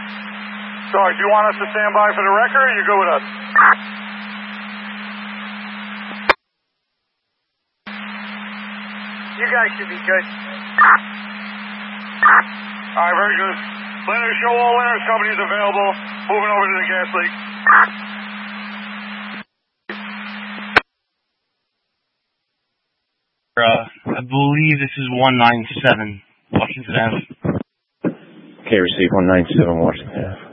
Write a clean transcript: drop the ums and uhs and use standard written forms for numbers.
Sorry, do you want us to stand by for the wrecker, or you go with us? You guys should be good. All right, very good. Leonard, show all Leonard's companies available. Moving over to the gas leak. I believe this is 197 Washington Ave. Okay, receive 197 Washington Ave.